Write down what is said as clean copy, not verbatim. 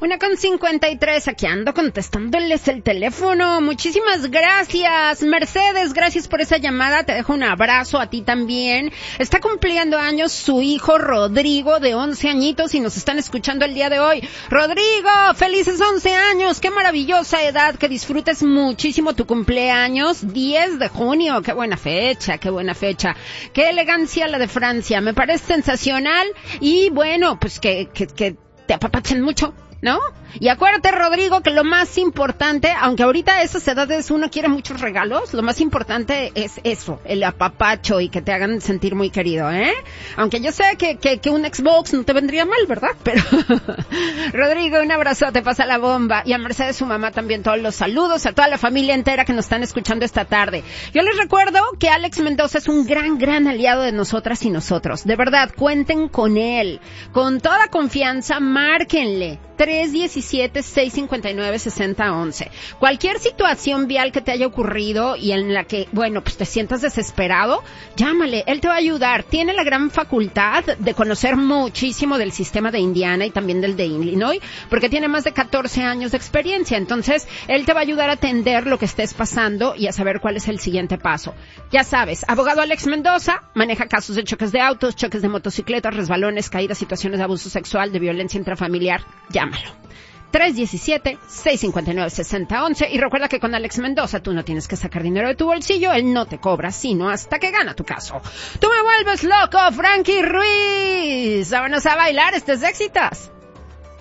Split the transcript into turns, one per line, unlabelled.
1:53, aquí ando contestándoles el teléfono. Muchísimas gracias, Mercedes, gracias por esa llamada. Te dejo un abrazo a ti también. Está cumpliendo años su hijo Rodrigo, de 11 añitos, y nos están escuchando el día de hoy. Rodrigo, felices 11 años, qué maravillosa edad, que disfrutes muchísimo tu cumpleaños, 10 de junio, qué buena fecha, qué buena fecha. Qué elegancia la de Francia, me parece sensacional, y bueno, pues que te apapachen mucho, ¿no? Y acuérdate, Rodrigo, que lo más importante, aunque ahorita a esas edades uno quiere muchos regalos, lo más importante es eso, el apapacho y que te hagan sentir muy querido, ¿eh? Aunque yo sé que un Xbox no te vendría mal, ¿verdad? Pero, Rodrigo, un abrazo, te pasa la bomba. Y a Mercedes, su mamá, también todos los saludos, a toda la familia entera que nos están escuchando esta tarde. Yo les recuerdo que Alex Mendoza es un gran aliado de nosotras y nosotros. De verdad, cuenten con él. Con toda confianza, márquenle. 317-659-6011. Cualquier situación vial que te haya ocurrido y en la que, bueno, pues te sientas desesperado, llámale, él te va a ayudar. Tiene la gran facultad de conocer muchísimo del sistema de Indiana y también del de Illinois, porque tiene más de 14 años de experiencia. Entonces, él te va a ayudar a atender lo que estés pasando y a saber cuál es el siguiente paso. Ya sabes, abogado Alex Mendoza maneja casos de choques de autos, choques de motocicletas, resbalones, caídas, situaciones de abuso sexual, de violencia intrafamiliar. Llámalo. 317-659-6011. Y recuerda que con Alex Mendoza tú no tienes que sacar dinero de tu bolsillo, él no te cobra, sino hasta que gana tu caso. Tú me vuelves loco, Frankie Ruiz. Vámonos a bailar, este es Éxitos.